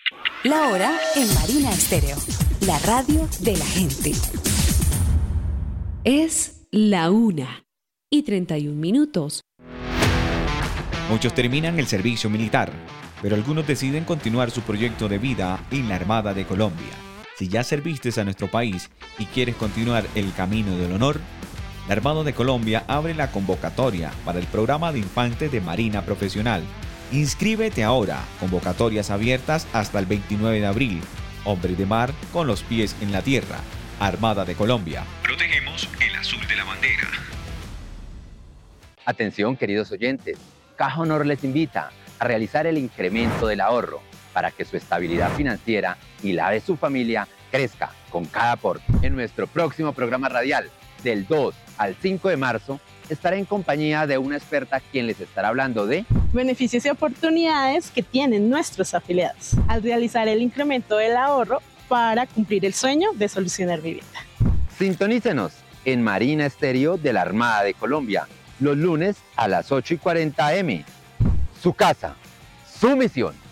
La hora en Marina Estéreo, la radio de la gente. Es la 1:31. Muchos terminan el servicio militar, pero algunos deciden continuar su proyecto de vida en la Armada de Colombia. Si ya serviste a nuestro país y quieres continuar el camino del honor, la Armada de Colombia abre la convocatoria para el programa de infantes de Marina Profesional. Inscríbete ahora, convocatorias abiertas hasta el 29 de abril. Hombre de mar con los pies en la tierra. Armada de Colombia. Protegemos el azul de la bandera. Atención, queridos oyentes. Caja Honor les invita a realizar el incremento del ahorro para que su estabilidad financiera y la de su familia crezca con cada aporte. En nuestro próximo programa radial, del 2 al 5 de marzo, estaré en compañía de una experta quien les estará hablando de beneficios y oportunidades que tienen nuestros afiliados al realizar el incremento del ahorro para cumplir el sueño de solucionar vivienda. Sintonícenos en Marina Estéreo de la Armada de Colombia, los lunes a las 8:40 am. Su casa, su misión.